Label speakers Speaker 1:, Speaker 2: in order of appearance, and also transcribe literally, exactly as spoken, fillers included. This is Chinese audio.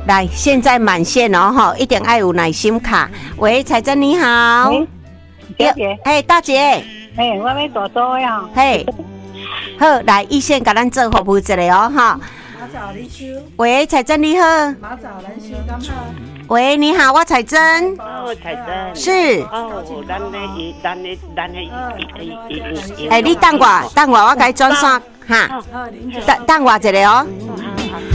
Speaker 1: 来，现在满线哦，哈，一定要有耐心卡。喂，彩珍你好，
Speaker 2: 小姐，
Speaker 1: 嘿，大姐，
Speaker 2: 嘿，我要大做呀，
Speaker 1: 嘿，好，来一线给咱做服务一下哦，哈。
Speaker 3: 马早你收，
Speaker 1: 喂，彩珍你好。
Speaker 3: 马早咱收感好。
Speaker 1: 喂，你好，我彩珍。
Speaker 4: 哦，彩珍。
Speaker 1: 是。
Speaker 4: 哦，咱咧，咱咧，咱咧，
Speaker 1: 哎，你等我，等我，我给你转线哈。等等我一下哦。